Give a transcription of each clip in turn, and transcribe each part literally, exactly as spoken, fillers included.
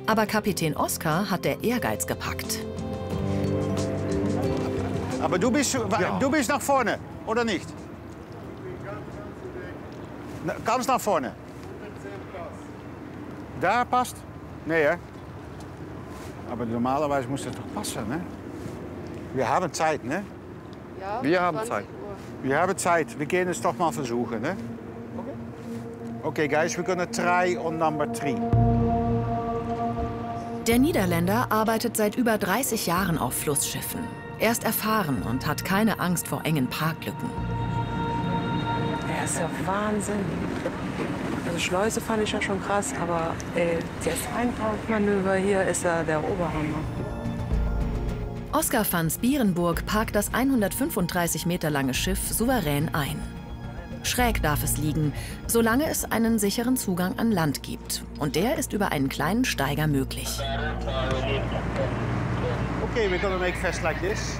Aber Kapitän Oskar hat der Ehrgeiz gepackt. Aber du bist, Ja. du bist nach vorne, oder nicht? Na, ganz nach vorne. Da passt? Nee, hè? Aber normalerweise muss das doch passen, ne? Wir haben Zeit, ne? Ja, Wir haben zwanzig Zeit. Uhr. Wir haben Zeit. Wir gehen es doch mal versuchen, ne? Okay, guys, we're gonna try on number three. Der Niederländer arbeitet seit über dreißig Jahren auf Flussschiffen. Er ist erfahren und hat keine Angst vor engen Parklücken. Ja, ist ja Wahnsinn. Also Schleuse fand ich ja schon krass, aber ey, das Einparkmanöver hier ist ja der Oberhammer. Oskar van Spierenburg parkt das hundertfünfunddreißig Meter lange Schiff souverän ein. Schräg darf es liegen, solange es einen sicheren Zugang an Land gibt. Und der ist über einen kleinen Steiger möglich. Okay, we're gonna make fast like this.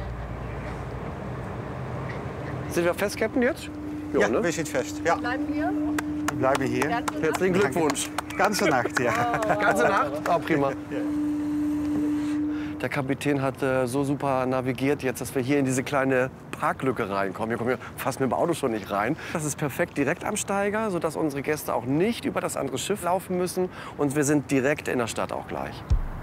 Sind wir fest, Captain, jetzt? Ja, ne? wir sind fest. Ja, Bleiben wir? wir bleiben hier. Herzlichen Glückwunsch. Ganze Nacht, ja. Ganze Nacht? Ah, prima. Der Kapitän hat äh, so super navigiert jetzt, dass wir hier in diese kleine Parklücke reinkommen. Wir kommen hier fast mit dem Auto schon nicht rein. Das ist perfekt direkt am Steiger, sodass unsere Gäste auch nicht über das andere Schiff laufen müssen. Und wir sind direkt in der Stadt auch gleich.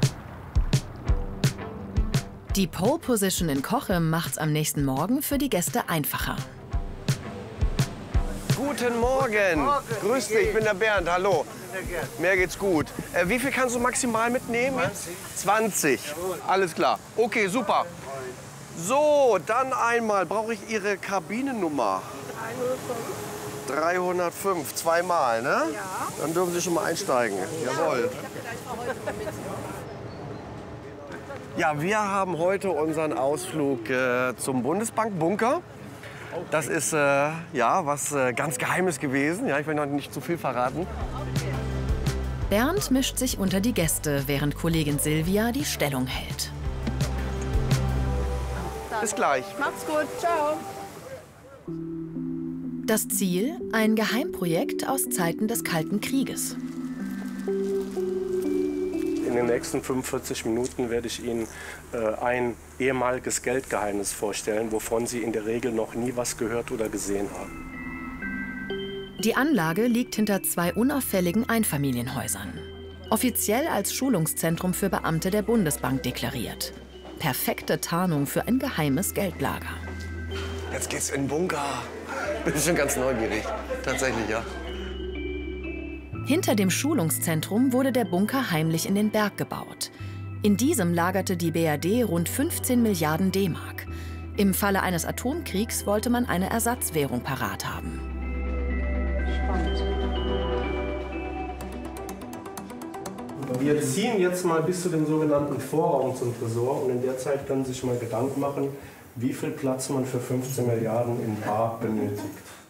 Die Pole Position in Cochem macht's am nächsten Morgen für die Gäste einfacher. Guten Morgen. Morgen. Grüß dich, ich bin der Bernd. Hallo. Mir geht's gut. Äh, wie viel kannst du maximal mitnehmen? zwanzig. zwanzig. Alles klar. Okay, super. So, dann einmal brauche ich Ihre Kabinennummer. dreihundertfünf. Zweimal, ne? Ja. Dann dürfen Sie schon mal einsteigen. Jawohl. Ja, wir haben heute unseren Ausflug äh, zum Bundesbankbunker. Das ist äh, ja was äh, ganz Geheimes gewesen. Ja, ich will noch nicht zu viel verraten. Bernd mischt sich unter die Gäste, während Kollegin Silvia die Stellung hält. Bis gleich. Macht's gut, ciao. Das Ziel? Ein Geheimprojekt aus Zeiten des Kalten Krieges. In den nächsten fünfundvierzig Minuten werde ich Ihnen äh, ein ehemaliges Geldgeheimnis vorstellen, wovon Sie in der Regel noch nie was gehört oder gesehen haben. Die Anlage liegt hinter zwei unauffälligen Einfamilienhäusern. Offiziell als Schulungszentrum für Beamte der Bundesbank deklariert. Perfekte Tarnung für ein geheimes Geldlager. Jetzt geht's in den Bunker. Bin schon ganz neugierig. Tatsächlich, ja. Hinter dem Schulungszentrum wurde der Bunker heimlich in den Berg gebaut. In diesem lagerte die B R D rund fünfzehn Milliarden D-Mark. Im Falle eines Atomkriegs wollte man eine Ersatzwährung parat haben. Wir ziehen jetzt mal bis zu dem sogenannten Vorraum zum Tresor und in der Zeit können Sie sich mal Gedanken machen, wie viel Platz man für fünfzehn Milliarden in Bar benötigt.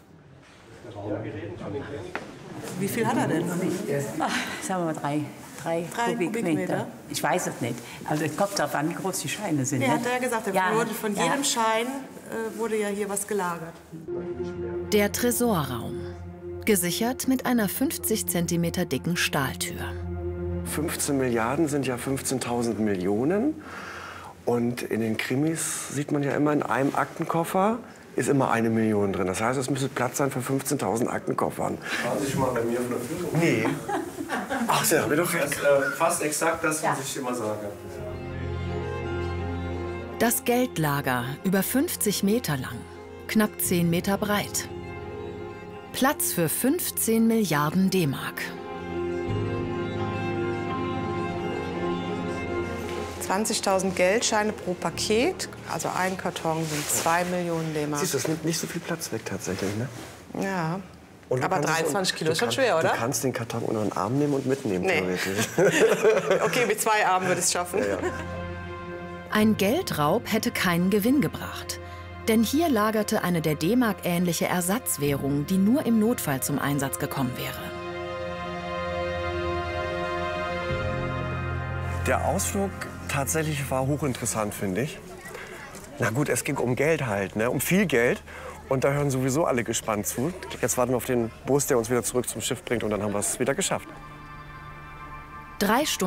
Wie viel hat er denn? Ach, sagen wir mal drei, drei, Drei Kubikmeter. Kubikmeter? Ich weiß es nicht. Also es kommt darauf an, wie groß die Scheine sind. Er ne? hat ja gesagt, er Ja, wurde von ja. jedem Schein äh, wurde ja hier was gelagert. Der Tresorraum. Gesichert mit einer fünfzig Zentimeter dicken Stahltür. fünfzehn Milliarden sind ja fünfzehntausend Millionen. Und in den Krimis sieht man ja immer, in einem Aktenkoffer ist immer eine Million drin. Das heißt, es müsste Platz sein für fünfzehntausend Aktenkoffern. Fahren Sie sich mal bei mir von der Führung. Nee. Ach, Sie haben mir doch Das recht. ist äh, fast exakt das, was ich immer sage. Das Geldlager, über fünfzig Meter lang, knapp zehn Meter breit. Platz für fünfzehn Milliarden D-Mark. zwanzigtausend Geldscheine pro Paket, also ein Karton sind zwei Millionen D-Mark. Siehst du, das nimmt nicht so viel Platz weg tatsächlich, ne? Ja. Und du Aber kannst es- dreiundzwanzig Kilo du ist schon kann- schwer, oder? Du kannst den Karton unter den Arm nehmen und mitnehmen, Nee. theoretisch. Okay, mit zwei Armen würde ich es schaffen. Ja, ja. Ein Geldraub hätte keinen Gewinn gebracht. Denn hier lagerte eine der D-Mark-ähnliche Ersatzwährung, die nur im Notfall zum Einsatz gekommen wäre. Der Ausflug tatsächlich war hochinteressant, finde ich. Na gut, es ging um Geld halt, ne? Um viel Geld. Und da hören sowieso alle gespannt zu. Jetzt warten wir auf den Bus, der uns wieder zurück zum Schiff bringt. Und dann haben wir es wieder geschafft. Drei Stunden